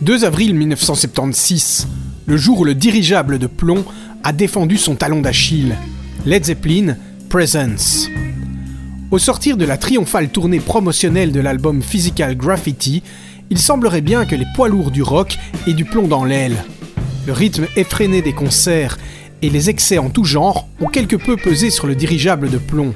2 avril 1976, le jour où le dirigeable de plomb a défendu son talon d'Achille. Led Zeppelin, Presence. Au sortir de la triomphale tournée promotionnelle de l'album Physical Graffiti, il semblerait bien que les poids lourds du rock aient du plomb dans l'aile. Le rythme effréné des concerts et les excès en tout genre ont quelque peu pesé sur le dirigeable de plomb.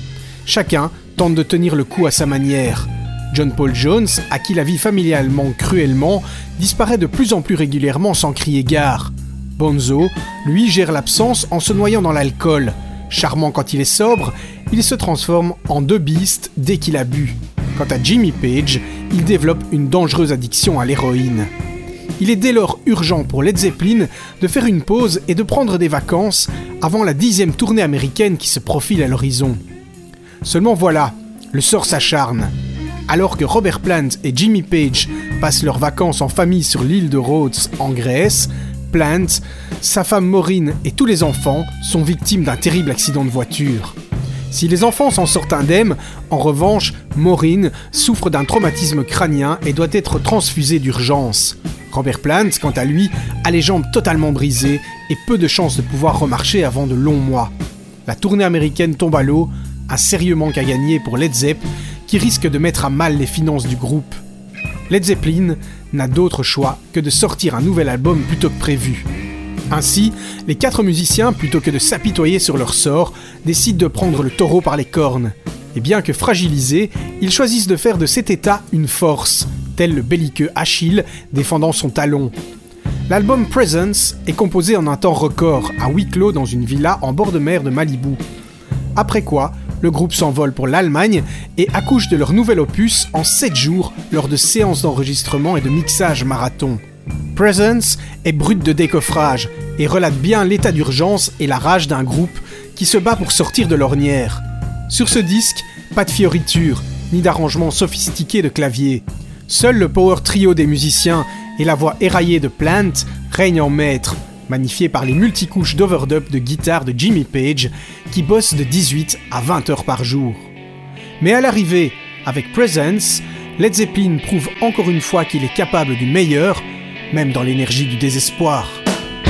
Chacun tente de tenir le coup à sa manière. John Paul Jones, à qui la vie familiale manque cruellement, disparaît de plus en plus régulièrement sans crier gare. Bonzo, lui, gère l'absence en se noyant dans l'alcool. Charmant quand il est sobre, il se transforme en The Beast dès qu'il a bu. Quant à Jimmy Page, il développe une dangereuse addiction à l'héroïne. Il est dès lors urgent pour Led Zeppelin de faire une pause et de prendre des vacances avant la 10e tournée américaine qui se profile à l'horizon. Seulement voilà, le sort s'acharne. Alors que Robert Plant et Jimmy Page passent leurs vacances en famille sur l'île de Rhodes en Grèce, Plant, sa femme Maureen et tous les enfants sont victimes d'un terrible accident de voiture. Si les enfants s'en sortent indemnes, en revanche, Maureen souffre d'un traumatisme crânien et doit être transfusée d'urgence. Robert Plant, quant à lui, a les jambes totalement brisées et peu de chances de pouvoir remarcher avant de longs mois. La tournée américaine tombe à l'eau, un sérieux manque à gagner pour Led Zepp, qui risque de mettre à mal les finances du groupe. Led Zeppelin n'a d'autre choix que de sortir un nouvel album plus tôt que prévu. Ainsi, les 4 musiciens, plutôt que de s'apitoyer sur leur sort, décident de prendre le taureau par les cornes. Et bien que fragilisés, ils choisissent de faire de cet état une force, tel le belliqueux Achille défendant son talon. L'album Presence est composé en un temps record, à huis clos dans une villa en bord de mer de Malibu. Après quoi, le groupe s'envole pour l'Allemagne et accouche de leur nouvel opus en 7 jours lors de séances d'enregistrement et de mixage marathon. Presence est brut de décoffrage et relate bien l'état d'urgence et la rage d'un groupe qui se bat pour sortir de l'ornière. Sur ce disque, pas de fioritures, ni d'arrangements sophistiqués de clavier. Seul le power trio des musiciens et la voix éraillée de Plant règnent en maître, magnifié par les multicouches d'overdub de guitare de Jimmy Page, qui bosse de 18 à 20 heures par jour. Mais à l'arrivée, avec Presence, Led Zeppelin prouve encore une fois qu'il est capable du meilleur, même dans l'énergie du désespoir.